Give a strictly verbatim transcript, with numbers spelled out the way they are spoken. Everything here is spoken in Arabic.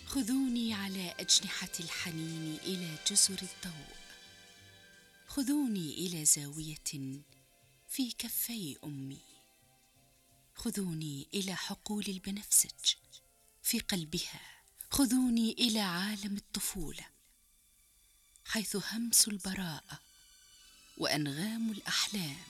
خذوني على أجنحة الحنين إلى جزر الضوء، خذوني إلى زاوية في كفي أمي، خذوني إلى حقول البنفسج في قلبها، خذوني إلى عالم الطفولة حيث همس البراءة وأنغام الأحلام